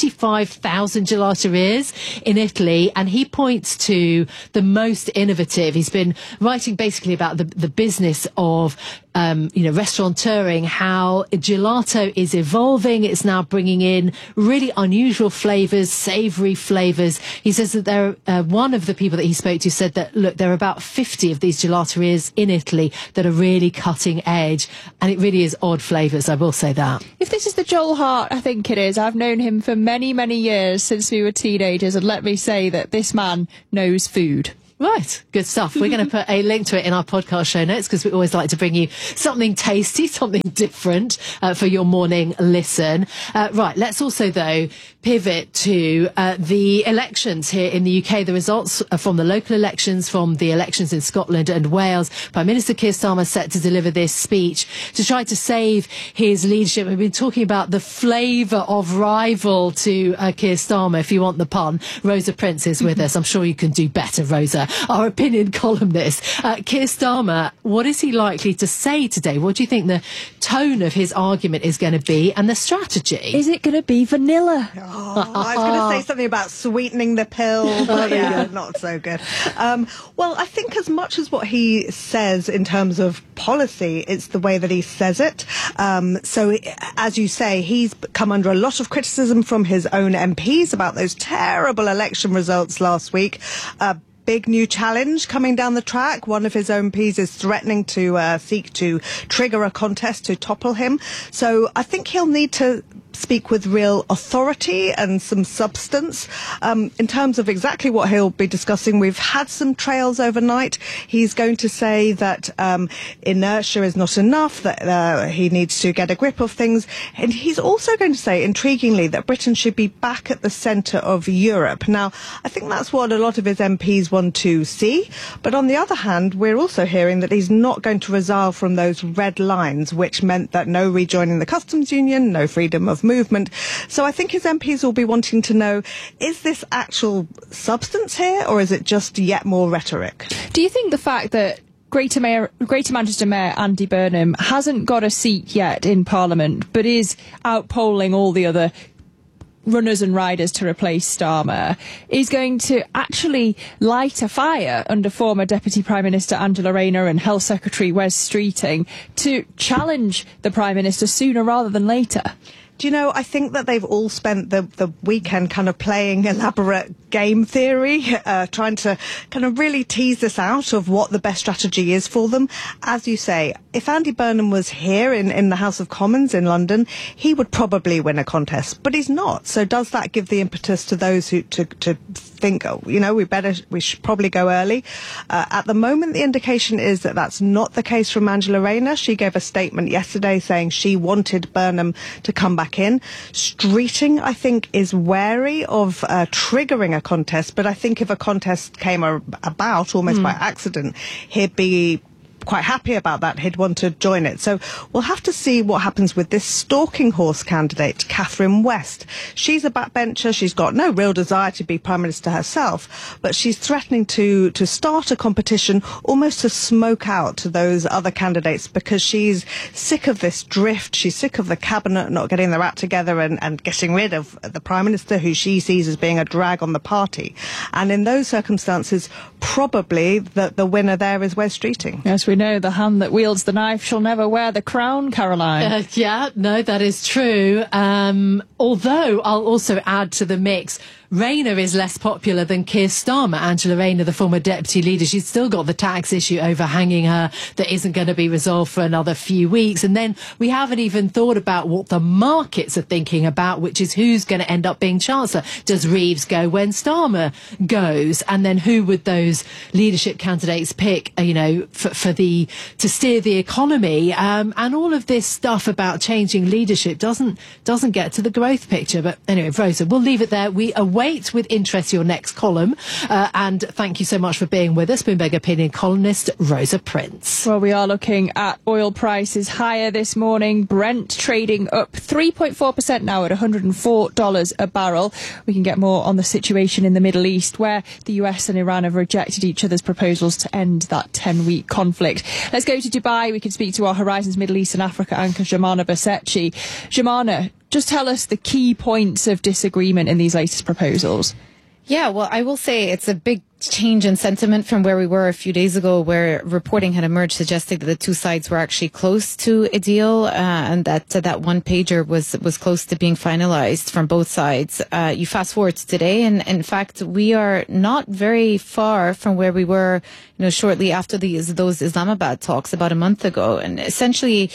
35,000 gelaterias in Italy, and he points to the most innovative. He's been writing basically about the business of restaurateuring, how gelato is evolving. It's now bringing in really unusual flavours, savoury flavours. He says that one of the people that he spoke to said that, look, there are about 50 of these gelaterias in Italy that are really cutting edge, and it really is odd flavours, I will say that. If this is the Joel Hart, I think it is. I've known him for many, many years since we were teenagers, and let me say that this man knows food. Right, good stuff. We're going to put a link to it in our podcast show notes because we always like to bring you something tasty, something different for your morning listen. Right, let's also, though, pivot to the elections here in the UK. The results from the local elections, from the elections in Scotland and Wales. Prime Minister Keir Starmer set to deliver this speech to try to save his leadership. We've been talking about the flavour of rival to Keir Starmer, if you want the pun. Rosa Prince is with us. I'm sure you can do better, Rosa. Our opinion columnist. Keir Starmer, what is he likely to say today? What do you think the tone of his argument is going to be, and the strategy? Is it going to be vanilla? Oh, I was going to say something about sweetening the pill, but yeah, not so good. Well, I think as much as what he says in terms of policy, it's the way that he says it. So, as you say, he's come under a lot of criticism from his own MPs about those terrible election results last week. Big new challenge coming down the track. One of his own MPs is threatening to seek to trigger a contest to topple him. So I think he'll need to speak with real authority and some substance. In terms of exactly what he'll be discussing, we've had some trails overnight. He's going to say that inertia is not enough, that he needs to get a grip of things. And he's also going to say, intriguingly, that Britain should be back at the centre of Europe. Now, I think that's what a lot of his MPs want to see. But on the other hand, we're also hearing that he's not going to resile from those red lines, which meant that no rejoining the customs union, no freedom of movement. So I think his MPs will be wanting to know, is this actual substance here, or is it just yet more rhetoric? Do you think the fact that Greater Manchester Mayor Andy Burnham hasn't got a seat yet in Parliament, but is outpolling all the other runners and riders to replace Starmer, is going to actually light a fire under former Deputy Prime Minister Angela Rayner and Health Secretary Wes Streeting to challenge the Prime Minister sooner rather than later? Do you know, I think that they've all spent the weekend kind of playing elaborate game theory, trying to kind of really tease this out of what the best strategy is for them. As you say, if Andy Burnham was here in the House of Commons in London, he would probably win a contest, but he's not. So does that give the impetus to those who to think, oh, you know, we should probably go early? At the moment, the indication is that that's not the case from Angela Rayner. She gave a statement yesterday saying she wanted Burnham to come back in. Streeting, I think, is wary of triggering a contest, but I think if a contest came about almost by accident, he'd be quite happy about that. He'd want to join it. So we'll have to see what happens with this stalking horse candidate, Catherine West. She's a backbencher. She's got no real desire to be Prime Minister herself, but she's threatening to start a competition almost to smoke out those other candidates because she's sick of this drift. She's sick of the cabinet not getting their act together and getting rid of the Prime Minister, who she sees as being a drag on the party. And in those circumstances, probably the winner there is Wes Streeting. Yes, we know the hand that wields the knife shall never wear the crown, Caroline. Yeah, no, that is true. Although I'll also add to the mix, Rayner is less popular than Keir Starmer. Angela Rayner, the former deputy leader, she's still got the tax issue overhanging her that isn't going to be resolved for another few weeks. And then we haven't even thought about what the markets are thinking about, which is who's going to end up being Chancellor. Does Reeves go when Starmer goes? And then who would those leadership candidates pick, to steer the economy? And all of this stuff about changing leadership doesn't get to the growth picture. But anyway, Rosa, we'll leave it there. We await with interest your next column. And thank you so much for being with us, Bloomberg Opinion columnist Rosa Prince. Well, we are looking at oil prices higher this morning. Brent trading up 3.4% now at $104 a barrel. We can get more on the situation in the Middle East, where the US and Iran have rejected each other's proposals to end that 10-week conflict. Let's go to Dubai. We can speak to our Horizons Middle East and Africa anchor, Jumana Basetchi. Jumana, just tell us the key points of disagreement in these latest proposals. Yeah, well, I will say it's a big change in sentiment from where we were a few days ago, where reporting had emerged suggesting that the two sides were actually close to a deal, and that one pager was close to being finalized from both sides. You fast forward to today, and in fact, we are not very far from where we were, shortly after those Islamabad talks about a month ago, and essentially,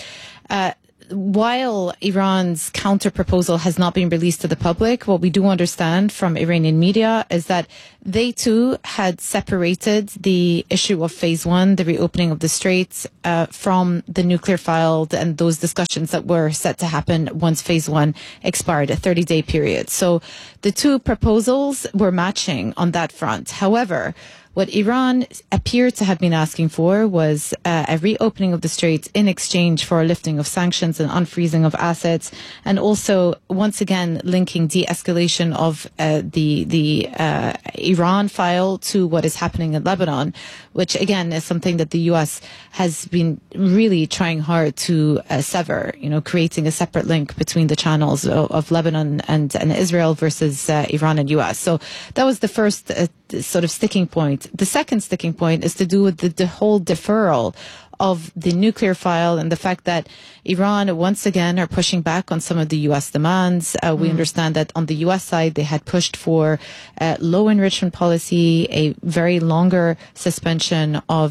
while Iran's counter proposal has not been released to the public, what we do understand from Iranian media is that they too had separated the issue of phase one, the reopening of the straits, from the nuclear file and those discussions that were set to happen once phase one expired, a 30-day period. So the two proposals were matching on that front. However, what Iran appeared to have been asking for was a reopening of the straits in exchange for a lifting of sanctions and unfreezing of assets, and also once again linking de-escalation of the Iran file to what is happening in Lebanon, which again is something that the U.S. has been really trying hard to sever, creating a separate link between the channels of Lebanon and Israel versus Iran and U.S. So that was the first sort of sticking point. The second sticking point is to do with the whole deferral of the nuclear file and the fact that Iran once again are pushing back on some of the U.S. demands. We understand that on the U.S. side, they had pushed for low enrichment policy, a very longer suspension of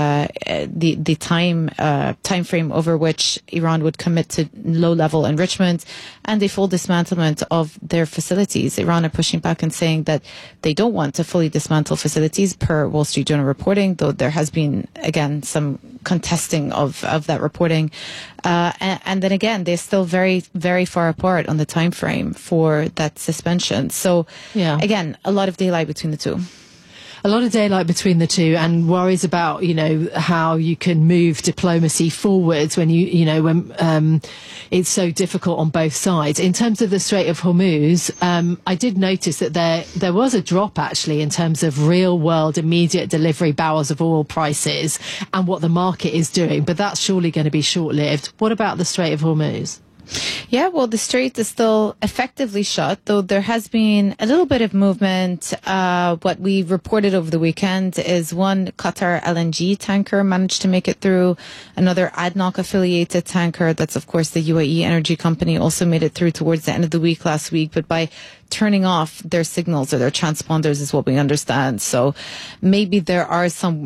the time frame over which Iran would commit to low-level enrichment, and a full dismantlement of their facilities. Iran are pushing back and saying that they don't want to fully dismantle facilities, per Wall Street Journal reporting, though there has been, again, some contesting of that reporting. And then again, they're still very, very far apart on the time frame for that suspension. So, again, a lot of daylight between the two. A lot of daylight between the two, and worries about, how you can move diplomacy forwards when when it's so difficult on both sides. In terms of the Strait of Hormuz, I did notice that there was a drop actually in terms of real world immediate delivery barrels of oil prices and what the market is doing, but that's surely going to be short lived. What about the Strait of Hormuz? Yeah, well, the strait is still effectively shut, though there has been a little bit of movement. What we reported over the weekend is one Qatar LNG tanker managed to make it through. Another ADNOC affiliated tanker, that's of course the UAE energy company, also made it through towards the end of the week last week, but by turning off their signals or their transponders is what we understand. So maybe there are some,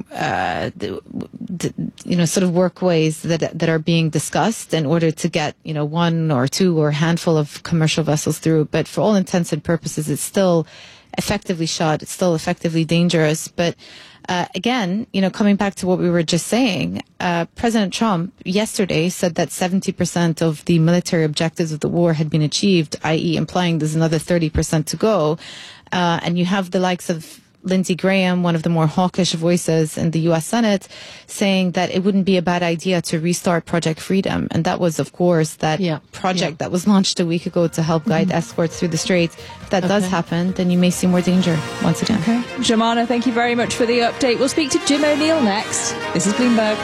sort of workways that are being discussed in order to get, one or two or a handful of commercial vessels through. But for all intents and purposes, it's still effectively shut. It's still effectively dangerous. But again, coming back to what we were just saying, President Trump yesterday said that 70% of the military objectives of the war had been achieved, i.e. implying there's another 30% to go. And you have the likes of Lindsey Graham, one of the more hawkish voices in the U.S. Senate, saying that it wouldn't be a bad idea to restart Project Freedom. And that was, of course, that project that was launched a week ago to help guide escorts through the Straits. If that does happen, then you may see more danger once again. Okay. Jemana, thank you very much for the update. We'll speak to Jim O'Neill next. This is Bloomberg.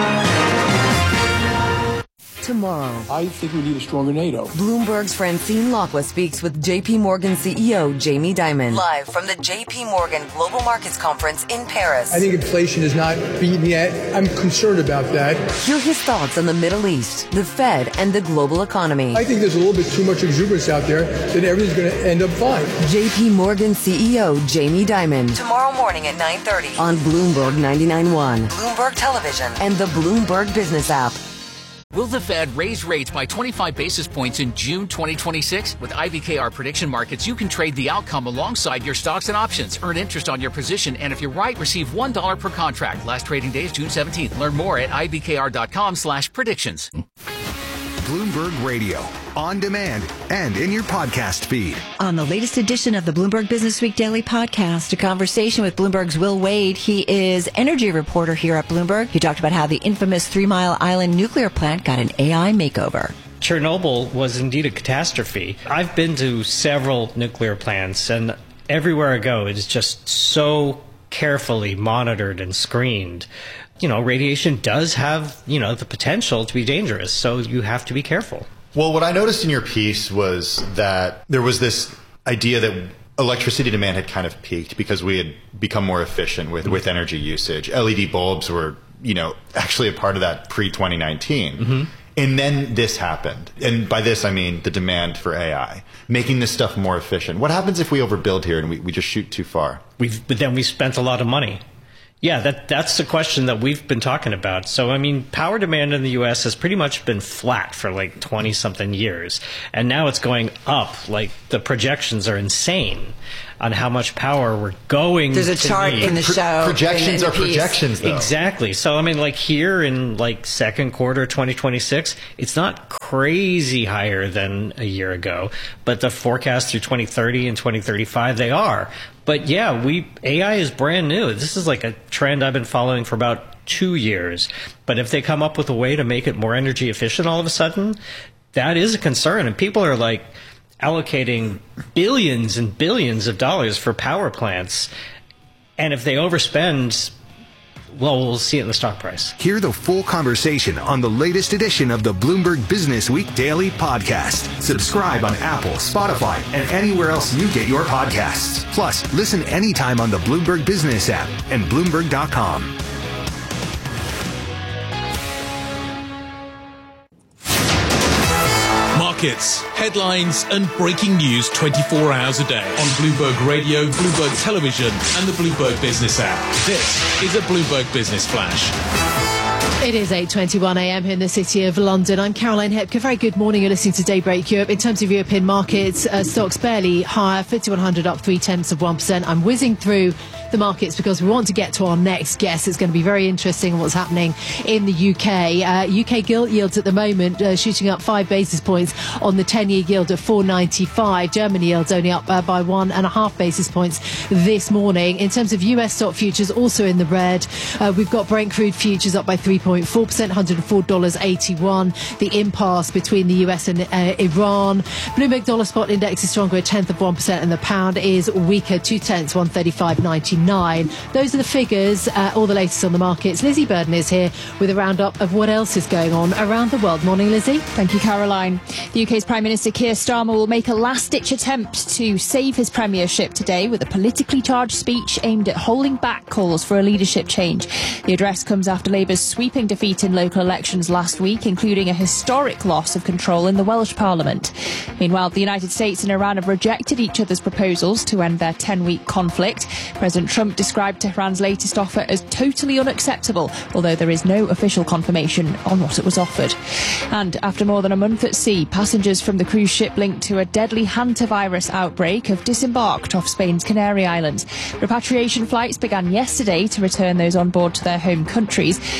Tomorrow, I think we need a stronger NATO. Bloomberg's Francine Lacqua speaks with JP Morgan CEO Jamie Dimon. Live from the JP Morgan Global Markets Conference in Paris. I think inflation is not beaten yet. I'm concerned about that. Hear his thoughts on the Middle East, the Fed, and the global economy. I think there's a little bit too much exuberance out there that everything's going to end up fine. JP Morgan CEO Jamie Dimon. Tomorrow morning at 9:30 on Bloomberg 99.1, Bloomberg Television, and the Bloomberg Business app. Will the Fed raise rates by 25 basis points in June 2026? With IBKR Prediction Markets, you can trade the outcome alongside your stocks and options. Earn interest on your position, and if you're right, receive $1 per contract. Last trading day is June 17th. Learn more at ibkr.com/predictions. Bloomberg Radio, on demand and in your podcast feed. On the latest edition of the Bloomberg Business Week Daily Podcast, a conversation with Bloomberg's Will Wade. He is energy reporter here at Bloomberg. He talked about how the infamous 3 Mile Island nuclear plant got an AI makeover. Chernobyl was indeed a catastrophe. I've been to several nuclear plants, and everywhere I go, it is just so carefully monitored and screened. You know, radiation does have, the potential to be dangerous, so you have to be careful. Well, what I noticed in your piece was that there was this idea that electricity demand had kind of peaked because we had become more efficient with energy usage. LED bulbs were, actually a part of that pre-2019. Mm-hmm. And then this happened. And by this, I mean the demand for AI, making this stuff more efficient. What happens if we overbuild here and we just shoot too far? But then we spent a lot of money. Yeah, that's the question that we've been talking about. So, power demand in the U.S. has pretty much been flat for 20-something years. And now it's going up. The projections are insane on how much power we're going to need. There's a chart in the show. Projections are projections, though. Exactly. So, here in second quarter 2026, it's not crazy higher than a year ago. But the forecast through 2030 and 2035, they are. But yeah, AI is brand new. This is a trend I've been following for about 2 years. But if they come up with a way to make it more energy efficient all of a sudden, that is a concern. And people are allocating billions and billions of dollars for power plants. And if they overspend, well, we'll see it in the stock price. Hear the full conversation on the latest edition of the Bloomberg Business Week Daily Podcast. Subscribe on Apple, Spotify, and anywhere else you get your podcasts. Plus, listen anytime on the Bloomberg Business app and Bloomberg.com. Markets, headlines, and breaking news 24 hours a day on Bloomberg Radio, Bloomberg Television, and the Bloomberg Business app. This is a Bloomberg Business Flash. It is 8:21 a.m. in the city of London. I'm Caroline Hepker. Very good morning. You're listening to Daybreak Europe. In terms of European markets, stocks barely higher. FTSE 100 up 0.3%. I'm whizzing through the markets because we want to get to our next guest. It's going to be very interesting what's happening in the UK. UK gilt yields at the moment shooting up 5 basis points on the 10-year yield at 4.95. German yields only up by 1.5 basis points this morning. In terms of US stock futures, also in the red. We've got Brent crude futures up by 3.4%, $104.81. The impasse between the US and Iran. Bloomberg dollar spot index is stronger, 0.1%, and the pound is weaker, 0.2, 135.99. Those are the figures, all the latest on the markets. Lizzie Burden is here with a roundup of what else is going on around the world. Morning, Lizzie. Thank you, Caroline. The UK's Prime Minister Keir Starmer will make a last-ditch attempt to save his premiership today with a politically charged speech aimed at holding back calls for a leadership change. The address comes after Labour's sweeping defeat in local elections last week, including a historic loss of control in the Welsh Parliament. Meanwhile, the United States and Iran have rejected each other's proposals to end their 10-week conflict. President Trump described Tehran's latest offer as totally unacceptable, although there is no official confirmation on what it was offered. And after more than a month at sea, passengers from the cruise ship linked to a deadly hantavirus outbreak have disembarked off Spain's Canary Islands. Repatriation flights began yesterday to return those on board to their home countries. The World Health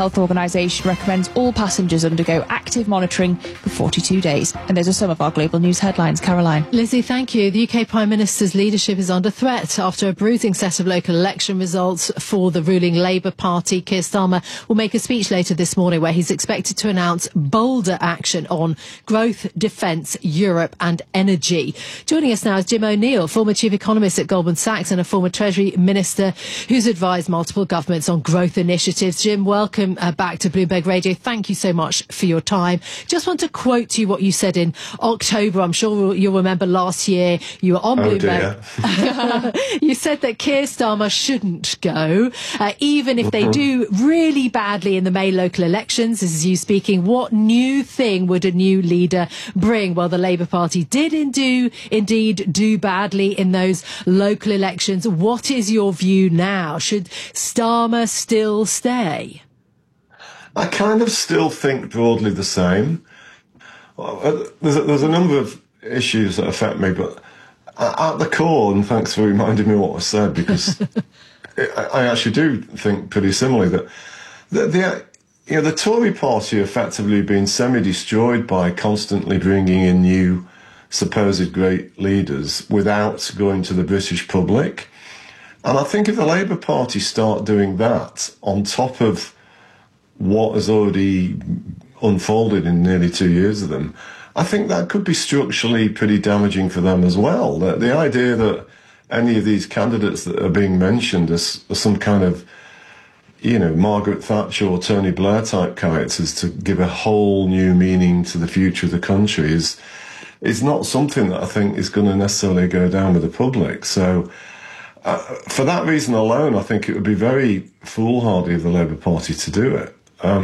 Health Organisation recommends all passengers undergo active monitoring for 42 days. And those are some of our global news headlines. Caroline. Lizzie, thank you. The UK Prime Minister's leadership is under threat after a bruising set of local election results for the ruling Labour Party. Keir Starmer will make a speech later this morning where he's expected to announce bolder action on growth, defence, Europe and energy. Joining us now is Jim O'Neill, former chief economist at Goldman Sachs and a former Treasury Minister who's advised multiple governments on growth initiatives. Jim, welcome back to Bloomberg Radio. Thank you so much for your time. Just want to quote to you what you said in October. I'm sure you'll remember last year you were on Bloomberg. You said that Keir Starmer shouldn't go, even if they do really badly in the May local elections. This is you speaking. What new thing would a new leader bring? Well, the Labour Party did indeed do badly in those local elections. What is your view now? Should Starmer still stay? I kind of still think broadly the same. There's a number of issues that affect me, but at the core, and thanks for reminding me what I said, because I actually do think pretty similarly that the Tory party effectively been semi-destroyed by constantly bringing in new supposed great leaders without going to the British public. And I think if the Labour Party start doing that on top of what has already unfolded in nearly 2 years of them, I think that could be structurally pretty damaging for them as well. The idea that any of these candidates that are being mentioned as some kind of, Margaret Thatcher or Tony Blair type characters to give a whole new meaning to the future of the country is not something that I think is going to necessarily go down with the public. So for that reason alone, I think it would be very foolhardy of the Labour Party to do it.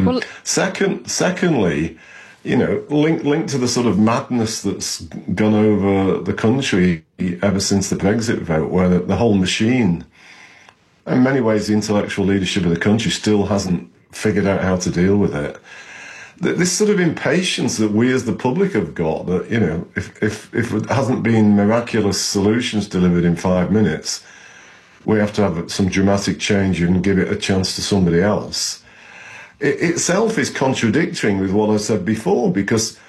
Secondly, linked to the sort of madness that's gone over the country ever since the Brexit vote, where the whole machine, in many ways the intellectual leadership of the country still hasn't figured out how to deal with it. This sort of impatience that we as the public have got, that, if it hasn't been miraculous solutions delivered in 5 minutes, we have to have some dramatic change and give it a chance to somebody else. It itself is contradicting with what I said before, because